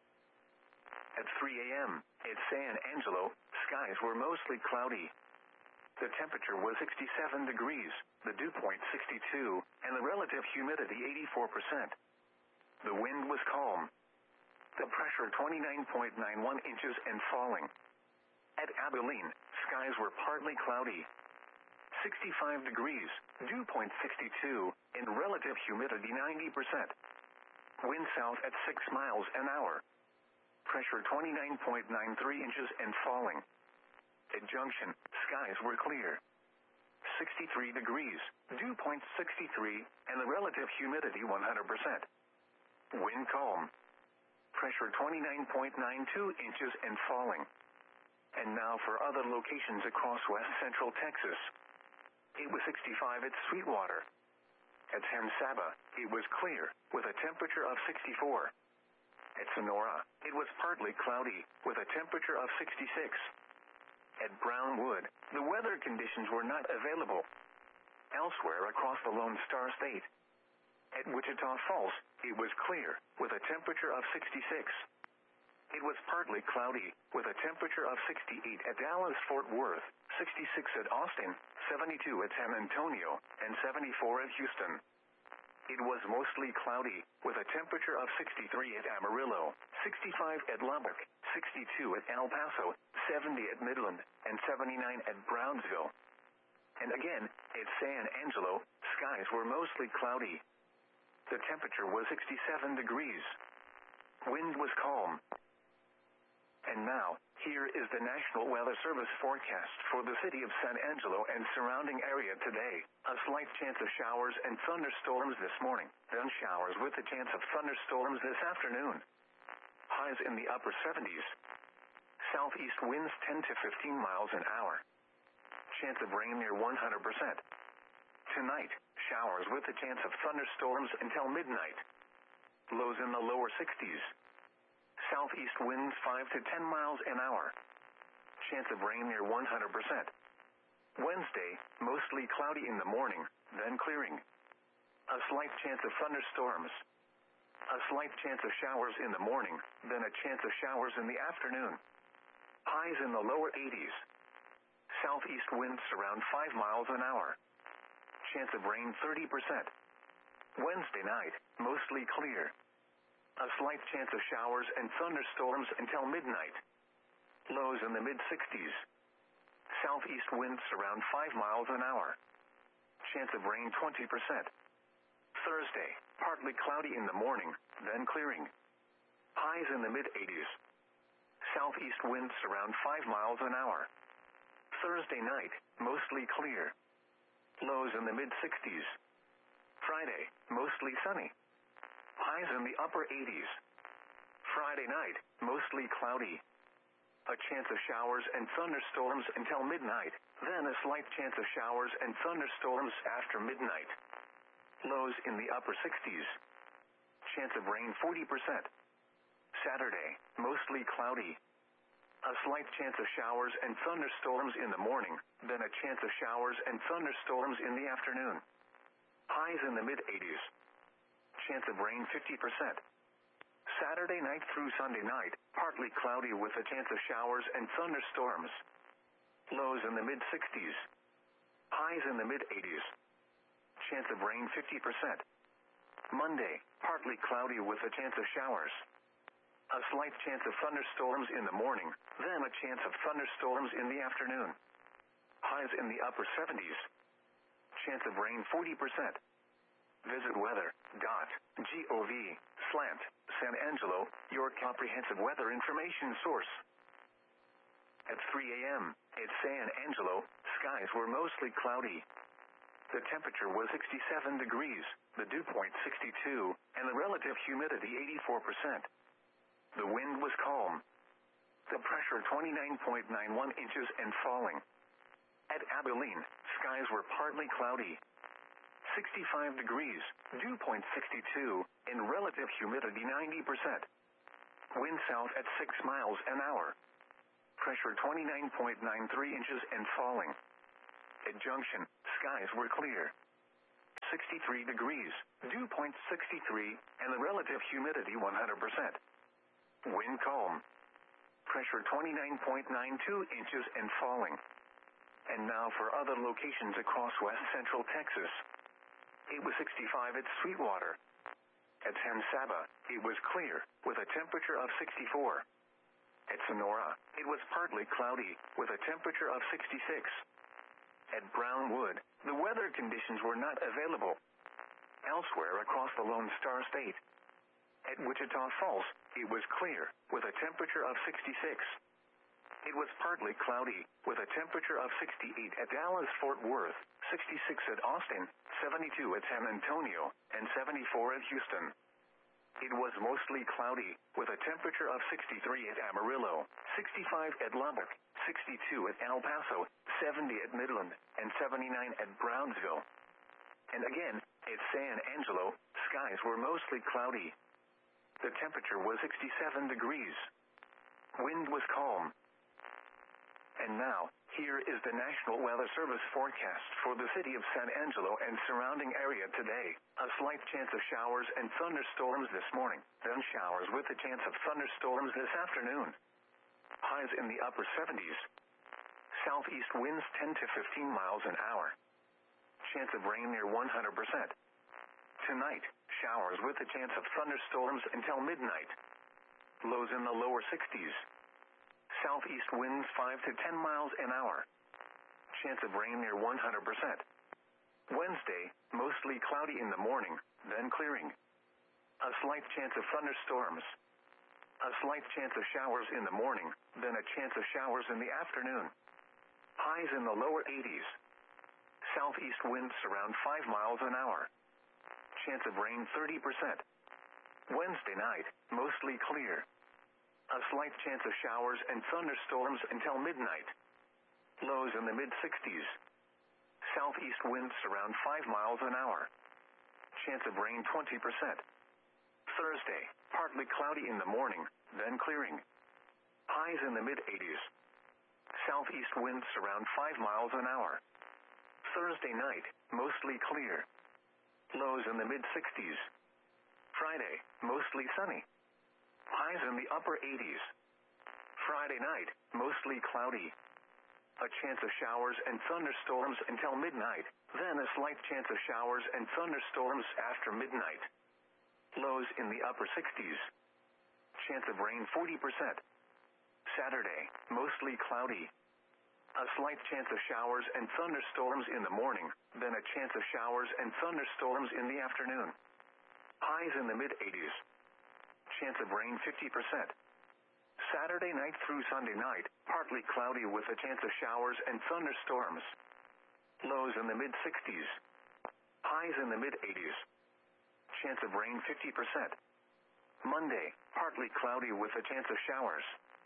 At three a.m., at San Angelo, skies were mostly cloudy. The temperature was sixty-seven degrees, the dew point sixty-two, and the relative humidity eighty-four percent. The wind was calm. The pressure twenty-nine point nine one inches and falling. At Abilene, skies were partly cloudy. sixty-five degrees, dew point sixty-two, and relative humidity ninety percent. Wind south at six miles an hour. Pressure twenty-nine point nine three inches and falling. At Junction, skies were clear. sixty-three degrees, dew point sixty-three, and the relative humidity one hundred percent. Wind calm. Pressure twenty-nine point nine two inches and falling. And now for other locations across west central Texas. It was sixty-five at Sweetwater. At San Saba, it was clear, with a temperature of sixty-four. At Sonora, it was partly cloudy, with a temperature of sixty-six. At Brownwood, the weather conditions were not available. Elsewhere across the Lone Star State. At Wichita Falls, it was clear, with a temperature of sixty-six. It was partly cloudy, with a temperature of sixty-eight at Dallas-Fort Worth, sixty-six at Austin, seventy-two at San Antonio, and seventy-four at Houston. It was mostly cloudy, with a temperature of sixty-three at Amarillo, sixty-five at Lubbock, sixty-two at El Paso, seventy at Midland, and seventy-nine at Brownsville. And again, at San Angelo, skies were mostly cloudy. The temperature was sixty-seven degrees. Wind was calm. And now, here is the National Weather Service forecast for the city of San Angelo and surrounding area today. A slight chance of showers and thunderstorms this morning, then showers with a chance of thunderstorms this afternoon. Highs in the upper seventies. Southeast winds ten to fifteen miles an hour. Chance of rain near one hundred percent. Tonight, showers with a chance of thunderstorms until midnight. Lows in the lower sixties. Southeast winds five to ten miles an hour. Chance of rain near one hundred percent. Wednesday, mostly cloudy in the morning, then clearing. A slight chance of thunderstorms. A slight chance of showers in the morning, then a chance of showers in the afternoon. Highs in the lower eighties. Southeast winds around five miles an hour. Chance of rain thirty percent. Wednesday night, mostly clear. A slight chance of showers and thunderstorms until midnight. Lows in the mid-sixties. Southeast winds around five miles an hour. Chance of rain twenty percent. Thursday, partly cloudy in the morning, then clearing. Highs in the mid-eighties. Southeast winds around five miles an hour. Thursday night, mostly clear. Lows in the mid-sixties. Friday, mostly sunny. Highs in the upper eighties. Friday night, mostly cloudy. A chance of showers and thunderstorms until midnight, then a slight chance of showers and thunderstorms after midnight. Lows in the upper sixties. Chance of rain forty percent. Saturday, mostly cloudy. A slight chance of showers and thunderstorms in the morning, then a chance of showers and thunderstorms in the afternoon. Highs in the mid-eighties. Chance of rain fifty percent. Saturday night through Sunday night, partly cloudy with a chance of showers and thunderstorms. Lows in the mid-sixties. Highs in the mid-eighties. Chance of rain fifty percent. Monday, partly cloudy with a chance of showers. A slight chance of thunderstorms in the morning, then a chance of thunderstorms in the afternoon. Highs in the upper seventies. Chance of rain forty percent. Visit weather dot gov slash San Angelo, your comprehensive weather information source. At three a.m., at San Angelo, skies were mostly cloudy. The temperature was sixty-seven degrees, the dew point sixty-two, and the relative humidity eighty-four percent. The wind was calm. The pressure twenty-nine point nine one inches and falling. At Abilene, skies were partly cloudy. sixty-five degrees, dew point sixty-two, and relative humidity ninety percent. Wind south at six miles an hour. Pressure twenty-nine point nine three inches and falling. At Junction, skies were clear. sixty-three degrees, dew point sixty-three, and the relative humidity one hundred percent. Wind calm. Pressure twenty-nine point nine two inches and falling. And now for other locations across west central Texas. It was sixty-five at Sweetwater. At San Saba, it was clear, with a temperature of sixty-four. At Sonora, it was partly cloudy, with a temperature of sixty-six. At Brownwood, the weather conditions were not available. Elsewhere across the Lone Star State. At Wichita Falls, it was clear, with a temperature of sixty-six. It was partly cloudy, with a temperature of sixty-eight at Dallas-Fort Worth, sixty-six at Austin, seventy-two at San Antonio, and seventy-four at Houston. It was mostly cloudy, with a temperature of sixty-three at Amarillo, sixty-five at Lubbock, sixty-two at El Paso, seventy at Midland, and seventy-nine at Brownsville. And again, at San Angelo, skies were mostly cloudy. The temperature was sixty-seven degrees. Wind was calm. And now, here is the National Weather Service forecast for the city of San Angelo and surrounding area today. A slight chance of showers and thunderstorms this morning, then showers with a chance of thunderstorms this afternoon. Highs in the upper seventies. Southeast winds ten to fifteen miles an hour. Chance of rain near one hundred percent. Tonight, showers with a chance of thunderstorms until midnight. Lows in the lower sixties. Southeast winds five to ten miles an hour. Chance of rain near one hundred percent. Wednesday, mostly cloudy in the morning, then clearing. A slight chance of thunderstorms. A slight chance of showers in the morning, then a chance of showers in the afternoon. Highs in the lower eighties. Southeast winds around five miles an hour. Chance of rain thirty percent. Wednesday night, mostly clear. A slight chance of showers and thunderstorms until midnight. Lows in the mid-sixties. Southeast winds around five miles an hour. Chance of rain twenty percent. Thursday, partly cloudy in the morning, then clearing. Highs in the mid-eighties. Southeast winds around five miles an hour. Thursday night, mostly clear. Lows in the mid-sixties. Friday, mostly sunny. Highs in the upper eighties. Friday night, mostly cloudy. A chance of showers and thunderstorms until midnight, then a slight chance of showers and thunderstorms after midnight. Lows in the upper sixties. Chance of rain forty percent. Saturday, mostly cloudy. A slight chance of showers and thunderstorms in the morning, then a chance of showers and thunderstorms in the afternoon. Highs in the mid-eighties. Chance of rain fifty percent. Saturday night through Sunday night, partly cloudy with a chance of showers and thunderstorms. Lows in the mid-sixties. Highs in the mid-eighties. Chance of rain fifty percent. Monday, partly cloudy with a chance of showers.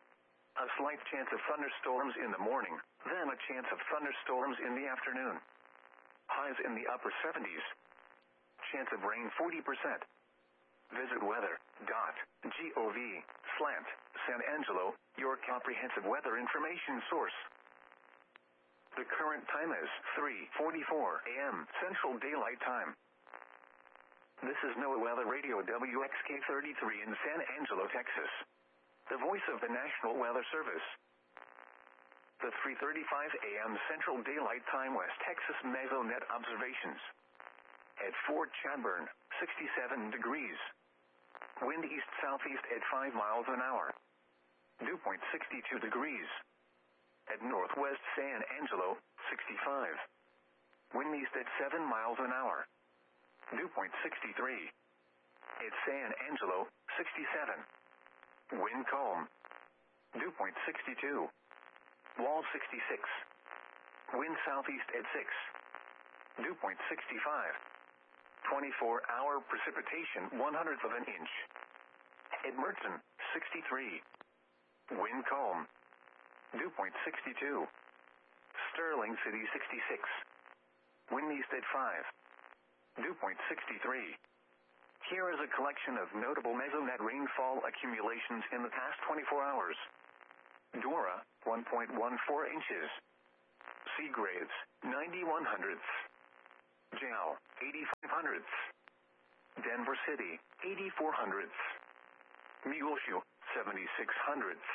A slight chance of thunderstorms in the morning, then a chance of thunderstorms in the afternoon. Highs in the upper seventies. Chance of rain forty percent. Visit weather dot gov slash San Angelo, your comprehensive weather information source. The current time is three forty-four a m Central Daylight Time. This is NOAA Weather Radio W X K thirty-three in San Angelo, Texas. The voice of the National Weather Service. The three thirty-five a m Central Daylight Time West Texas Mesonet observations. At Fort Chadbourne, sixty-seven degrees. Wind east-southeast at five miles an hour. Dew point sixty-two degrees. At northwest San Angelo, sixty-five. Wind east at seven miles an hour. Dew point sixty-three. At San Angelo, sixty-seven. Wind calm. Dew point sixty-two. Wall sixty-six. Wind southeast at six. Dew point sixty-five. twenty-four hour precipitation one hundredth of an inch. At Mertzen, sixty-three. Wind calm. Dew point sixty-two. Sterling City, sixty-six. Wind east at five. Dew point sixty-three. Here is a collection of notable mesonet rainfall accumulations in the past twenty-four hours. Dora, one point one four inches. Seagraves, ninety-one hundredths. Jao, eighty-five hundredths. Denver City, eighty-four hundredths. Muleshoe, seventy-six hundredths.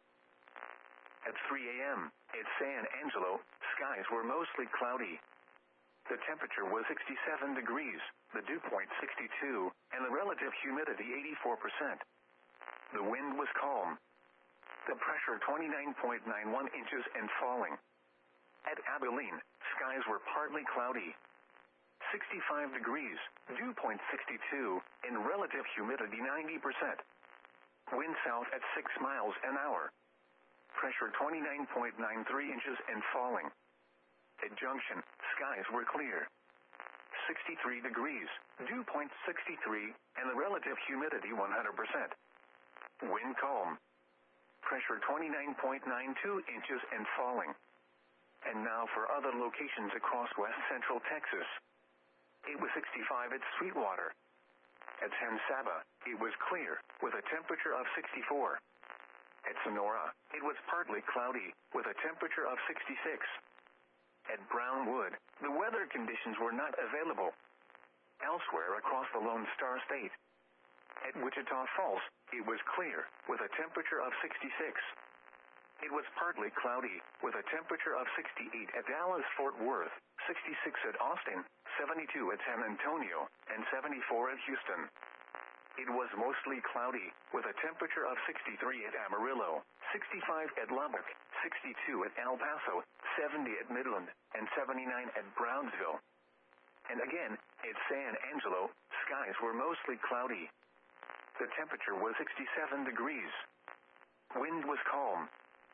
At three a.m., at San Angelo, skies were mostly cloudy. The temperature was sixty-seven degrees, the dew point sixty-two, and the relative humidity eighty-four percent. The wind was calm. The pressure twenty-nine point nine one inches and falling. At Abilene, skies were partly cloudy. sixty-five degrees, dew point sixty-two, and relative humidity ninety percent. Wind south at six miles an hour. Pressure twenty-nine point nine three inches and falling. At Junction, skies were clear. sixty-three degrees, dew point sixty-three, and the relative humidity one hundred percent. Wind calm. Pressure twenty-nine point nine two inches and falling. And now for other locations across west central Texas. It was sixty-five at Sweetwater. At San Saba, it was clear, with a temperature of sixty-four. At Sonora, it was partly cloudy, with a temperature of sixty-six. At Brownwood, the weather conditions were not available. Elsewhere across the Lone Star State. At Wichita Falls, it was clear, with a temperature of sixty-six. It was partly cloudy, with a temperature of sixty-eight at Dallas-Fort Worth, sixty-six at Austin, seventy-two at San Antonio, and seventy-four at Houston. It was mostly cloudy, with a temperature of sixty-three at Amarillo, sixty-five at Lubbock, sixty-two at El Paso, seventy at Midland, and seventy-nine at Brownsville. And again, at San Angelo, skies were mostly cloudy. The temperature was sixty-seven degrees. Wind was calm.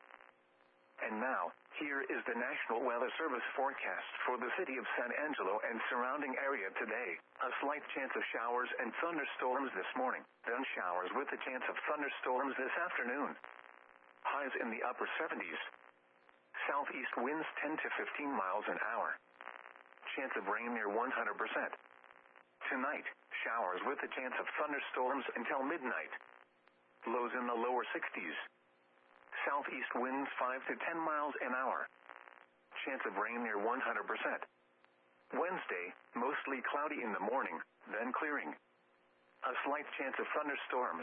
And now, here is the National Weather Service forecast for the city of San Angelo and surrounding area today. A slight chance of showers and thunderstorms this morning, then showers with a chance of thunderstorms this afternoon. Highs in the upper seventies. Southeast winds ten to fifteen miles an hour. Chance of rain near one hundred percent. Tonight, showers with a chance of thunderstorms until midnight. Lows in the lower sixties. Southeast winds five to ten miles an hour. Chance of rain near one hundred percent. Wednesday, mostly cloudy in the morning, then clearing. A slight chance of thunderstorms.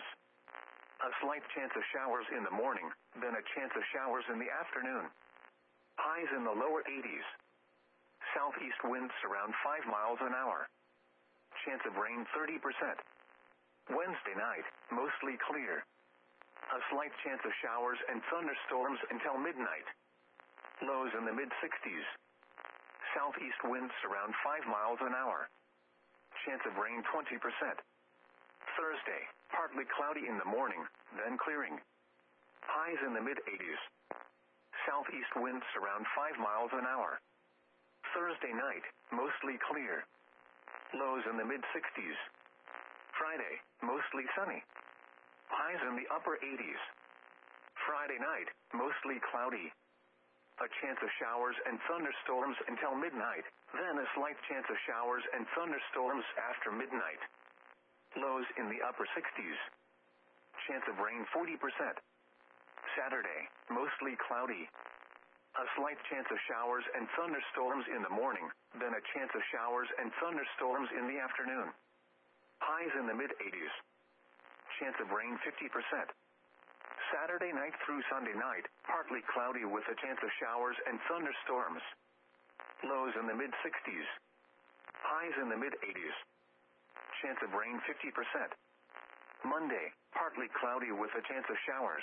A slight chance of showers in the morning, then a chance of showers in the afternoon. Highs in the lower eighties. Southeast winds around five miles an hour. Chance of rain thirty percent. Wednesday night, mostly clear. A slight chance of showers and thunderstorms until midnight. Lows in the mid-sixties. Southeast winds around five miles an hour. Chance of rain twenty percent. Thursday, partly cloudy in the morning, then clearing. Highs in the mid-eighties. Southeast winds around five miles an hour. Thursday night, mostly clear. Lows in the mid-sixties. Friday, mostly sunny. Highs in the upper eighties. Friday night, mostly cloudy. A chance of showers and thunderstorms until midnight, then a slight chance of showers and thunderstorms after midnight. Lows in the upper sixties. Chance of rain forty percent. Saturday, mostly cloudy. A slight chance of showers and thunderstorms in the morning, then a chance of showers and thunderstorms in the afternoon. Highs in the mid-eighties. Chance of rain fifty percent. Saturday night through Sunday night, partly cloudy with a chance of showers and thunderstorms. Lows in the mid-sixties. Highs in the mid-eighties. Chance of rain fifty percent. Monday, partly cloudy with a chance of showers.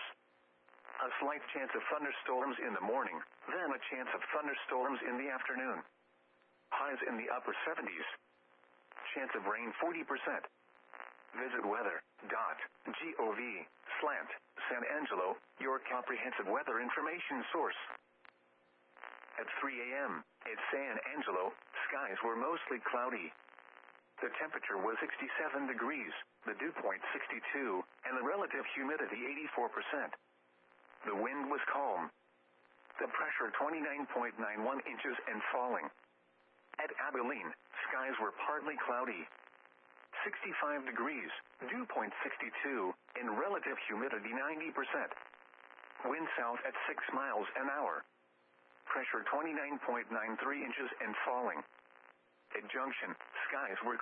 A slight chance of thunderstorms in the morning, then a chance of thunderstorms in the afternoon. Highs in the upper seventies. Chance of rain forty percent. Visit weather dot gov slash San Angelo, your comprehensive weather information source. At three a.m., at San Angelo, skies were mostly cloudy. The temperature was sixty-seven degrees, the dew point sixty-two, and the relative humidity eighty-four percent. The wind was calm. The pressure twenty-nine point nine one inches and falling. At Abilene, skies were partly cloudy. sixty-five degrees, dew point sixty-two, and relative humidity ninety percent. Wind south at six miles an hour. pressure twenty-nine point nine three inches and falling. At Junction, skies were